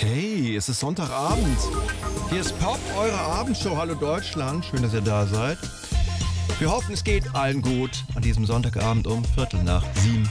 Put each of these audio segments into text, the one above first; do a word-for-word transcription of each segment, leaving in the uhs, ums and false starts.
Okay, es ist Sonntagabend. Hier ist Pop, eure Abendshow. Hallo Deutschland, schön, dass ihr da seid. Wir hoffen, es geht allen gut an diesem Sonntagabend um Viertel nach sieben.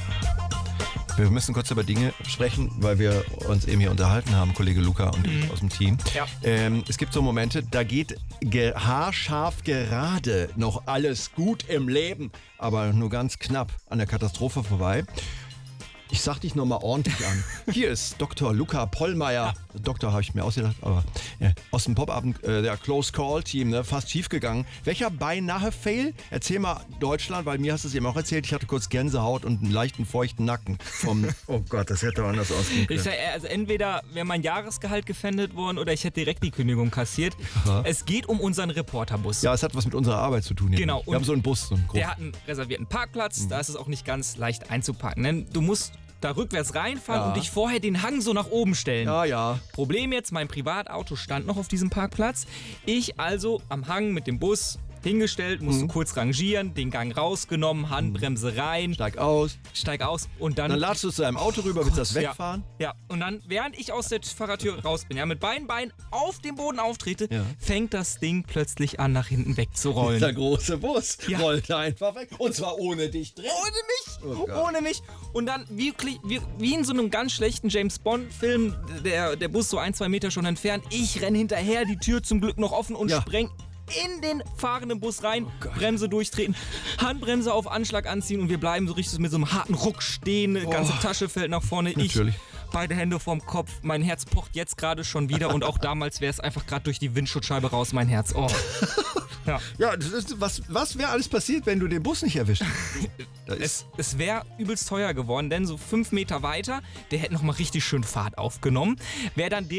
Wir müssen kurz über Dinge sprechen, weil wir uns eben hier unterhalten haben, Kollege Luca und ich Mhm. aus dem Team. Ja. Ähm, es gibt so Momente, da geht ge- haarscharf gerade noch alles gut im Leben, aber nur ganz knapp an der Katastrophe vorbei. Ich sag dich nochmal ordentlich an. Hier ist Doktor Luca Pollmeier. Doktor habe ich mir ausgedacht, aber ja, aus dem Popabend, äh, der Close Call Team, ne, fast schief gegangen. Welcher beinahe Fail? Erzähl mal Deutschland, weil mir hast du es eben auch erzählt. Ich hatte kurz Gänsehaut und einen leichten feuchten Nacken. Vom oh Gott, das hätte anders ausgehen können. Ich sag, also entweder wäre mein Jahresgehalt gefändet worden oder ich hätte direkt die Kündigung kassiert. Ja. Es geht um unseren Reporterbus. Ja, es hat was mit unserer Arbeit zu tun. Hier. Genau, Wir und haben so einen Bus, so einen großen. Der hat einen reservierten Parkplatz, da ist es auch nicht ganz leicht einzuparken. Denn du musst da rückwärts reinfahren Ja. und dich vorher den Hang so nach oben stellen. Ja, ja. Problem jetzt, mein Privatauto stand noch auf diesem Parkplatz. Ich also am Hang mit dem Bus hingestellt, musste Mhm. kurz rangieren, den Gang rausgenommen, Handbremse rein, Steig aus. steig aus und dann... Dann ladst du zu deinem Auto rüber, willst das Ja. wegfahren? Ja, und dann, während ich aus der Fahrertür raus bin, ja, mit beiden Beinen auf dem Boden auftrete, Ja. fängt das Ding plötzlich an, nach hinten wegzurollen. Der große Bus Ja. rollt einfach weg. Und zwar ohne dich drin. Ohne mich! Oh Gott. ohne mich! Und dann wirklich, wie, wie in so einem ganz schlechten James-Bond-Film, der, der Bus so ein, zwei Meter schon entfernt. Ich renn hinterher, die Tür zum Glück noch offen und Ja. spreng in den fahrenden Bus rein, Gott. Bremse durchtreten, Handbremse auf Anschlag anziehen und wir bleiben so richtig mit so einem harten Ruck stehen, ganze Tasche fällt nach vorne. Natürlich. Ich, beide Hände vorm Kopf, mein Herz pocht jetzt gerade schon wieder und auch damals wäre es einfach gerade durch die Windschutzscheibe raus, mein Herz. Oh. Ja. Ja, das ist, was, was wäre alles passiert, wenn du den Bus nicht erwischt? Da ist, Es, es wäre übelst teuer geworden, denn so fünf Meter weiter, der hätte nochmal richtig schön Fahrt aufgenommen, wäre dann